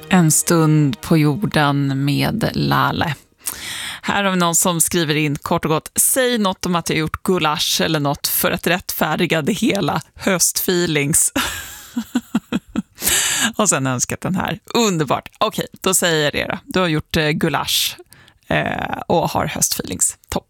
En stund på jorden med Lale. Här har vi någon som skriver in kort och gott: säg något om att jag gjort gulasch eller något för att rättfärdiga det hela. Höstfeelings. Och sen önskat den här. Underbart. Okej, då säger jag det då. Du har gjort gulasch och har höstfeelings. Topp.